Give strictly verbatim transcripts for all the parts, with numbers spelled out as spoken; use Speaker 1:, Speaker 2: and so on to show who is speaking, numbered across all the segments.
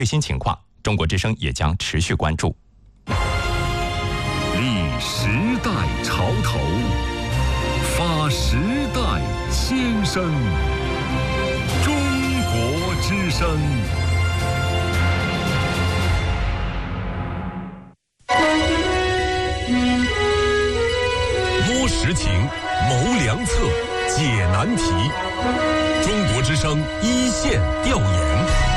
Speaker 1: 最新情况，中国之声也将持续关注。
Speaker 2: 立时代潮头，发时代先声。中国之声。摸实情，谋良策，解难题。中国之声一线调研。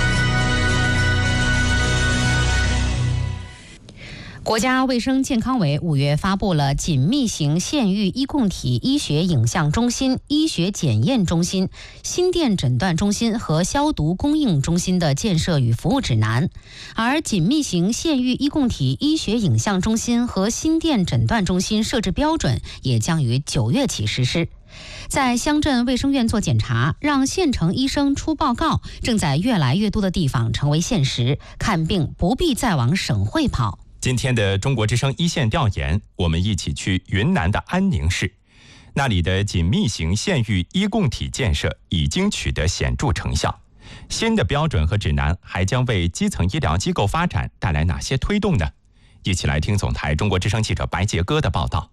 Speaker 3: 国家卫生健康委五月发布了紧密型县域医共体医学影像中心、医学检验中心、心电诊断中心和消毒供应中心的建设与服务指南，而紧密型县域医共体医学影像中心和心电诊断中心设置标准也将于九月起实施。在乡镇卫生院做检查，让县城医生出报告，正在越来越多的地方成为现实，看病不必再往省会跑。
Speaker 1: 今天的中国之声一线调研，我们一起去云南的安宁市，那里的紧密型县域医共体建设已经取得显著成效。新的标准和指南还将为基层医疗机构发展带来哪些推动呢？一起来听总台中国之声记者白杰哥的报道。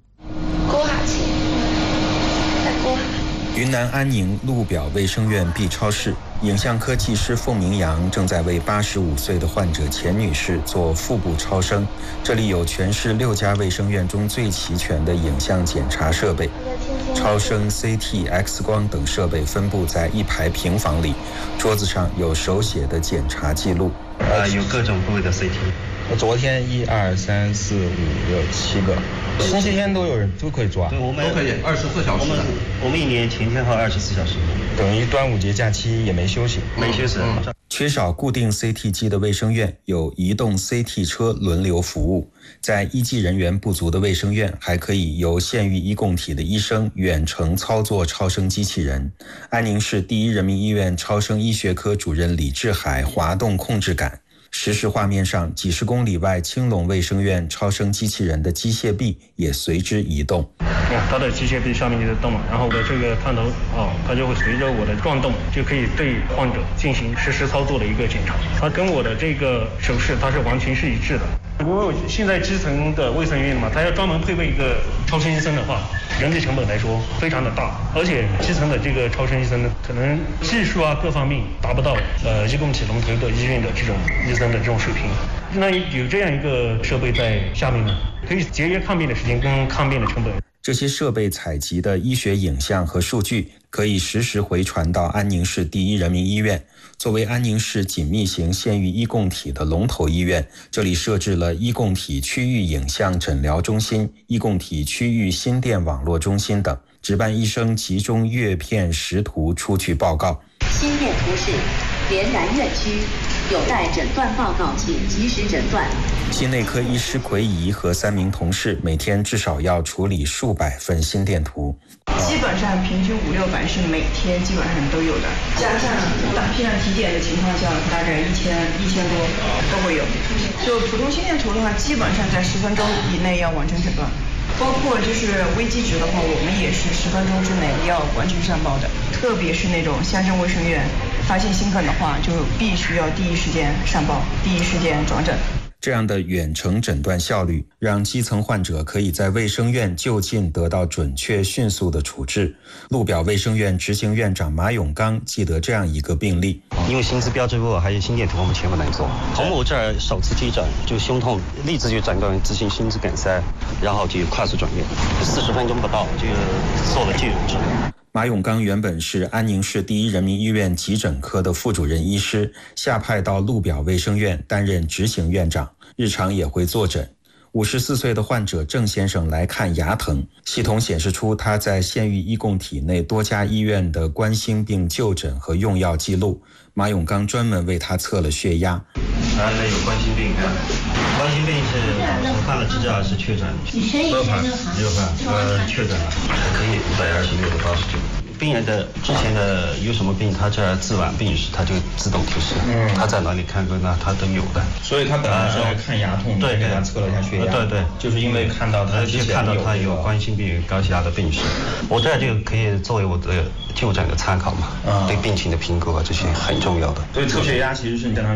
Speaker 4: 云南安宁路表卫生院 B 超室，影像科技师凤明阳正在为八十五岁的患者钱女士做腹部超声。这里有全市六家卫生院中最齐全的影像检查设备，超声、C T、X 光等设备分布在一排平房里，桌子上有手写的检查记录。
Speaker 5: 呃，有各种部位的 C T。
Speaker 6: 昨天一二三四五六七个，星期天都有人都可以抓，
Speaker 5: 对，我们
Speaker 6: 都可以二十四小时。
Speaker 5: 我们我们一年全天候二十四小时，
Speaker 6: 等于端午节假期也没休息，
Speaker 5: 没休息。
Speaker 4: 嗯、缺少固定 C T 机的卫生院有移动 C T 车轮流服务，在医技人员不足的卫生院，还可以由县域医共体的医生远程操作超声机器人。安宁市第一人民医院超声医学科主任李志海滑动控制杆。实时画面上，几十公里外青龙卫生院超声机器人的机械臂也随之移动。
Speaker 7: 它的机械臂上面就在动嘛，然后我的这个探头哦，它就会随着我的转动，就可以对患者进行实时操作的一个检查。它跟我的这个手势它是完全是一致的。因为现在基层的卫生院嘛，它要专门配备一个超声医生的话，人力成本来说非常的大，而且基层的这个超声医生呢，可能技术啊各方面达不到呃医共体龙头的医院的这种医生的这种水平。那有这样一个设备在下面呢，可以节约看病的时间跟看病的成本。
Speaker 4: 这些设备采集的医学影像和数据可以实时回传到安宁市第一人民医院。作为安宁市紧密型县域医共体的龙头医院，这里设置了医共体区域影像诊疗中心、医共体区域心电网络中心等，值班医生集中阅片识图出具报告。
Speaker 8: 心电图示连然院区，有待诊断报告，请及时诊断。
Speaker 4: 心内科医师奎怡和三名同事每天至少要处理数百份心电图，
Speaker 9: 基本上平均五六百是每天基本上都有的，加上大批量体检的情况下，大概一千一千多都会有。就普通心电图的话，基本上在十分钟以内要完成诊断，包括就是危机值的话，我们也是十分钟之内要完全上报的。特别是那种乡镇卫生院发现心梗的话，就必须要第一时间上报，第一时间转诊。
Speaker 4: 这样的远程诊断效率，让基层患者可以在卫生院就近得到准确迅速的处置。路表卫生院执行院长马永刚记得这样一个病例，
Speaker 5: 因为心资标志物还有心电图我们全部能做。从我这儿首次急诊就胸痛，立即就诊断为自行心肌梗塞，然后就快速转院，四十分钟不到就做了介入治疗。
Speaker 4: 马永刚原本是安宁市第一人民医院急诊科的副主任医师，下派到路表卫生院担任执行院长，日常也会坐诊。五十四岁的患者郑先生来看牙疼，系统显示出他在县域医共体内多家医院的冠心病就诊和用药记录。马永刚专门为他测了血压。
Speaker 5: 男的有冠心病，冠心病是我看了资料是确诊，二判六判呃确诊了，可以一百二十六到八十九。病人的之前的有什么病，他这儿自晚病史，他就自动提示，嗯，他在哪里看过，那他都有的。
Speaker 6: 所以他本来是来看牙痛的，
Speaker 5: 对，
Speaker 6: 给他测了一下血压，
Speaker 5: 对对，
Speaker 6: 就是因为看到他之前
Speaker 5: 看到他有冠心病、高血压的病史，我这就可以作为我的就诊的参考嘛，嗯，对病情的评估啊，这些很重要的。
Speaker 6: 所以测血压其实是相当于